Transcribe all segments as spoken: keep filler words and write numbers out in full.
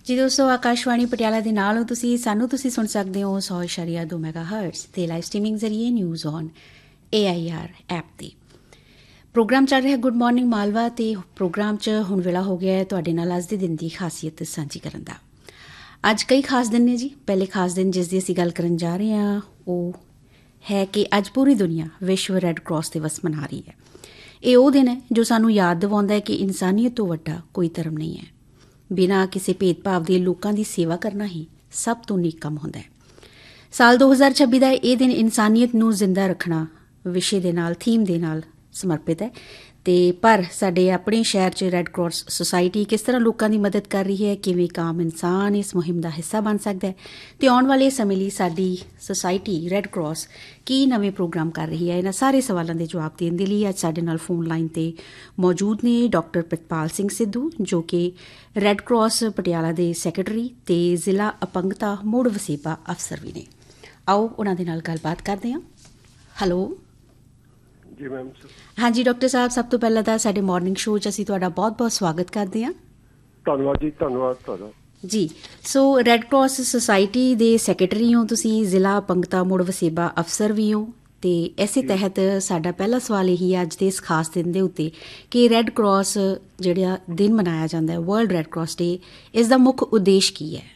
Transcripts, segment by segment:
ਜੀ ਦੋਸਤੋ, ਆਕਾਸ਼ਵਾਣੀ ਪਟਿਆਲਾ ਦੇ ਨਾਲ ਹੋ ਤੁਸੀਂ। ਸਾਨੂੰ ਤੁਸੀਂ ਸੁਣ ਸਕਦੇ ਹੋ ਸੌ ਇਸ਼ਾਰੀਆ ਦੋ ਮੈਗਾ ਹਰਟਸ ਤੇ ਲਾਈਵ ਸਟ੍ਰੀਮਿੰਗ ਜ਼ਰੀਏ news on A I R app 'ਤੇ। ਪ੍ਰੋਗਰਾਮ ਚੱਲ ਰਿਹਾ ਗੁੱਡ ਮਾਰਨਿੰਗ ਮਾਲਵਾ, ਅਤੇ ਪ੍ਰੋਗਰਾਮ 'ਚ ਹੁਣ ਵੇਲਾ ਹੋ ਗਿਆ ਹੈ ਤੁਹਾਡੇ ਨਾਲ ਅੱਜ ਦੇ ਦਿਨ ਦੀ ਖਾਸੀਅਤ ਸਾਂਝੀ ਕਰਨ ਦਾ। ਅੱਜ ਕਈ ਖਾਸ ਦਿਨ ਨੇ ਜੀ। ਪਹਿਲੇ ਖਾਸ ਦਿਨ ਜਿਸ ਦੀ ਅਸੀਂ ਗੱਲ ਕਰਨ ਜਾ ਰਹੇ ਹਾਂ ਉਹ ਹੈ ਕਿ ਅੱਜ ਪੂਰੀ ਦੁਨੀਆ ਵਿਸ਼ਵ ਰੈੱਡ ਕਰਾਸ ਦਿਵਸ ਮਨਾ ਰਹੀ ਹੈ। ਇਹ ਉਹ ਦਿਨ ਹੈ ਜੋ ਸਾਨੂੰ ਯਾਦ ਦਿਵਾਉਂਦਾ ਹੈ ਕਿ ਇਨਸਾਨੀਅਤ ਤੋਂ ਵੱਡਾ ਕੋਈ ਧਰਮ ਨਹੀਂ ਹੈ। ਬਿਨਾਂ ਕਿਸੇ ਭੇਦਭਾਵ ਦੇ ਲੋਕਾਂ ਦੀ ਸੇਵਾ ਕਰਨਾ ਹੀ ਸਭ ਤੋਂ ਨੇਕ ਕੰਮ ਹੁੰਦਾ ਹੈ। ਸਾਲ ਦੋ ਹਜ਼ਾਰ ਛੱਬੀ ਦਾ ਇਹ ਦਿਨ ਇਨਸਾਨੀਅਤ ਨੂੰ ਜ਼ਿੰਦਾ ਰੱਖਣਾ ਵਿਸ਼ੇ ਦੇ ਨਾਲ ਥੀਮ ਦੇ ਨਾਲ ਸਮਰਪਿਤ ਹੈ। ਅਤੇ ਪਰ ਸਾਡੇ ਆਪਣੇ ਸ਼ਹਿਰ 'ਚ ਰੈੱਡ ਕਰਾਸ ਸੁਸਾਇਟੀ ਕਿਸ ਤਰ੍ਹਾਂ ਲੋਕਾਂ ਦੀ ਮਦਦ ਕਰ ਰਹੀ ਹੈ, ਕਿਵੇਂ ਇੱਕ ਆਮ ਇਨਸਾਨ ਇਸ ਮੁਹਿੰਮ ਦਾ ਹਿੱਸਾ ਬਣ ਸਕਦਾ ਹੈ, ਅਤੇ ਆਉਣ ਵਾਲੇ ਸਮੇਂ ਲਈ ਸਾਡੀ ਸੁਸਾਇਟੀ ਰੈੱਡ ਕਰਾਸ ਕੀ ਨਵੇਂ ਪ੍ਰੋਗਰਾਮ ਕਰ ਰਹੀ ਹੈ, ਇਹਨਾਂ ਸਾਰੇ ਸਵਾਲਾਂ ਦੇ ਜਵਾਬ ਦੇਣ ਦੇ ਲਈ ਅੱਜ ਸਾਡੇ ਨਾਲ ਫੋਨ ਲਾਈਨ 'ਤੇ ਮੌਜੂਦ ਨੇ ਡਾਕਟਰ ਪ੍ਰਿਤਪਾਲ ਸਿੰਘ ਸਿੱਧੂ, ਜੋ ਕਿ ਰੈੱਡ ਕਰਾਸ ਪਟਿਆਲਾ ਦੇ ਸੈਕਟਰੀ ਅਤੇ ਜ਼ਿਲ੍ਹਾ ਅਪੰਗਤਾ ਮੁੜ ਵਸੇਬਾ ਅਫਸਰ ਵੀ ਨੇ। ਆਓ ਉਹਨਾਂ ਦੇ ਨਾਲ ਗੱਲਬਾਤ ਕਰਦੇ ਹਾਂ। ਹੈਲੋ ਜੀ ਮੈਮ। ਹਾਂਜੀ ਡਾਕਟਰ ਸਾਹਿਬ, ਸਭ ਤੋਂ ਪਹਿਲਾਂ ਤਾਂ ਸਾਡੇ ਮਾਰਨਿੰਗ ਸ਼ੋਅ 'ਚ ਅਸੀਂ ਤੁਹਾਡਾ ਬਹੁਤ ਬਹੁਤ ਸਵਾਗਤ ਕਰਦੇ ਹਾਂ। ਧੰਨਵਾਦ ਜੀ, ਧੰਨਵਾਦ ਤੁਹਾਡਾ ਜੀ। ਸੋ ਰੈੱਡ ਕਰਾਸ ਸੁਸਾਇਟੀ ਦੇ ਸੈਕਟਰੀ ਹੋ ਤੁਸੀਂ, ਜ਼ਿਲ੍ਹਾ ਅਪੰਗਤਾ ਮੁੜ ਵਸੇਬਾ ਅਫਸਰ ਵੀ ਹੋ, ਅਤੇ ਇਸੇ ਤਹਿਤ ਸਾਡਾ ਪਹਿਲਾ ਸਵਾਲ ਇਹੀ ਹੈ ਅੱਜ ਦੇ ਇਸ ਖਾਸ ਦਿਨ ਦੇ ਉੱਤੇ ਕਿ ਰੈੱਡ ਕਰਾਸ ਜਿਹੜਾ ਦਿਨ ਮਨਾਇਆ ਜਾਂਦਾ ਹੈ, ਵਰਲਡ ਰੈੱਡ ਕਰਾਸ ਡੇ, ਇਸ ਦਾ ਮੁੱਖ ਉਦੇਸ਼ ਕੀ ਹੈ?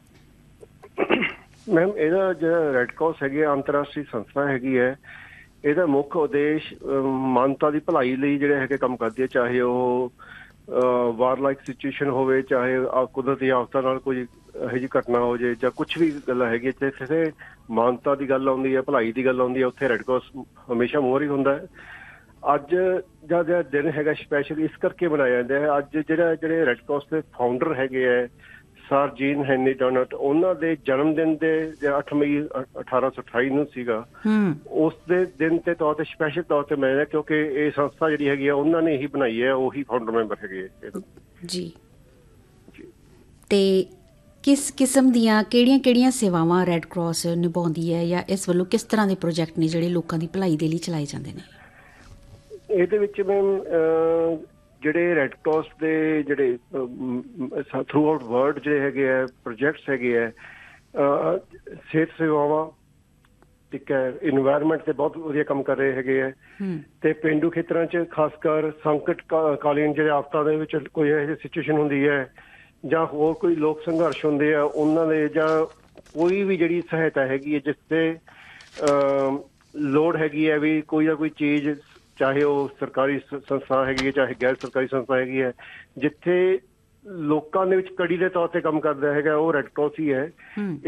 ਮੈਮ, ਇਹਦਾ ਜਿਹੜਾ ਰੈੱਡ ਕਰਾਸ ਹੈਗੀ ਹੈ ਅੰਤਰਰਾਸ਼ਟਰੀ ਸੰਸਥਾ ਹੈਗੀ ਹੈ। ਇਹਦਾ ਮੁੱਖ ਉਦੇਸ਼ ਮਾਨਵਤਾ ਦੀ ਭਲਾਈ ਲਈ ਜਿਹੜੇ ਹੈਗੇ ਕੰਮ ਕਰਦੀ ਹੈ, ਚਾਹੇ ਉਹ ਵਾਰ ਲਾਈਕ ਸਿਚੁਏਸ਼ਨ ਹੋਵੇ, ਚਾਹੇ ਕੁਦਰਤੀ ਆਫਤਾਂ ਨਾਲ ਕੋਈ ਇਹੋ ਜਿਹੀ ਘਟਨਾ ਹੋ ਜਾਏ, ਜਾਂ ਕੁਛ ਵੀ ਗੱਲ ਹੈਗੀ ਹੈ, ਕਿਸੇ ਮਾਨਵਤਾ ਦੀ ਗੱਲ ਆਉਂਦੀ ਹੈ, ਭਲਾਈ ਦੀ ਗੱਲ ਆਉਂਦੀ ਹੈ, ਉੱਥੇ ਰੈੱਡ ਕਰਾਸ ਹਮੇਸ਼ਾ ਮੋਹਰ ਹੀ ਹੁੰਦਾ ਹੈ। ਅੱਜ ਦਾ ਜਿਹੜਾ ਦਿਨ ਹੈਗਾ ਸਪੈਸ਼ਲ ਇਸ ਕਰਕੇ ਮਨਾਇਆ ਜਾਂਦਾ ਹੈ। ਅੱਜ ਜਿਹੜਾ ਜਿਹੜੇ ਰੈੱਡ ਕਰਾਸ ਦੇ ਫਾਊਂਡਰ ਹੈਗੇ ਹੈ ਸਰ ਜੀਨ ਹੈਨਰੀ ਡੋਨਟ, ਉਹਨਾਂ ਦੇ ਜਨਮ ਦਿਨ ਦੇ ਅੱਠ ਮਈ ਅਠਾਰਾਂ ਸੌ ਅਠਾਈ ਨੂੰ ਸੀਗਾ, ਉਸ ਦੇ ਦਿਨ ਦੇ ਤੌਰ ਤੇ ਸਪੈਸ਼ਲ ਤੌਰ ਤੇ ਮਨਾਇਆ, ਕਿਉਂਕਿ ਇਹ ਸੰਸਥਾ ਜਿਹੜੀ ਹੈਗੀ ਆ ਉਹਨਾਂ ਨੇ ਹੀ ਬਣਾਈ ਹੈ, ਉਹੀ ਫਾਊਂਡਰ ਮੈਂਬਰ ਹੈਗੇ ਜੀ। ਤੇ ਕਿਸ ਕਿਸਮ ਦੀਆਂ ਕਿਹੜੀਆਂ ਕਿਹੜੀਆਂ ਸੇਵਾਵਾਂ ਰੈੱਡ ਕਰਾਸ ਨਿਭਾਉਂਦੀ ਹੈ, ਜਾਂ ਇਸ ਵੱਲੋਂ ਕਿਸ ਤਰ੍ਹਾਂ ਦੇ ਪ੍ਰੋਜੈਕਟ ਨੇ ਜਿਹੜੇ ਲੋਕਾਂ ਦੀ ਭਲਾਈ ਦੇ ਲਈ ਚਲਾਏ ਜਾਂਦੇ ਨੇ? ਇਹਦੇ ਵਿੱਚ ਮੈਮ ਜਿਹੜੇ ਰੈੱਡ ਕਰਾਸ ਦੇ ਜਿਹੜੇ ਥਰੂ ਆਊਟ ਵਰਲਡ ਜਿਹੜੇ ਹੈਗੇ ਹੈ ਪ੍ਰੋਜੈਕਟਸ ਹੈਗੇ ਹੈ, ਸਿਹਤ ਸੇਵਾਵਾਂ, ਠੀਕ ਹੈ, ਇਨਵਾਇਰਮੈਂਟ ਤੇ ਬਹੁਤ ਵਧੀਆ ਕੰਮ ਕਰ ਰਹੇ ਹੈਗੇ ਹੈ, ਤੇ ਪੇਂਡੂ ਖੇਤਰਾਂ 'ਚ ਖਾਸ ਕਰ ਸੰਕਟ ਕਾਲੀਨ ਜਿਹੜੇ ਆਫਤਾਂ ਦੇ ਵਿੱਚ ਕੋਈ ਇਹੋ ਜਿਹੀ ਸਿਚੁਏਸ਼ਨ ਹੁੰਦੀ ਹੈ, ਜਾਂ ਹੋਰ ਕੋਈ ਲੋਕ ਸੰਘਰਸ਼ ਹੁੰਦੇ ਆ ਉਹਨਾਂ ਦੇ, ਜਾਂ ਕੋਈ ਵੀ ਜਿਹੜੀ ਸਹਾਇਤਾ ਹੈਗੀ ਹੈ ਜਿਸ ਤੇ ਲੋੜ ਹੈਗੀ ਹੈ ਵੀ ਕੋਈ ਨਾ ਕੋਈ ਚੀਜ਼, ਚਾਹੇ ਉਹ ਸਰਕਾਰੀ ਸੰਸਥਾ ਹੈਗੀ ਹੈ ਚਾਹੇ ਗੈਰ ਸਰਕਾਰੀ ਸੰਸਥਾ ਹੈਗੀ ਹੈ, ਜਿੱਥੇ ਲੋਕਾਂ ਦੇ ਵਿੱਚ ਕੜੀ ਦੇ ਤੌਰ ਤੇ ਕੰਮ ਕਰਦਾ ਹੈਗਾ ਉਹ ਰੈੱਡ ਕਰਾਸ ਹੀ ਹੈ।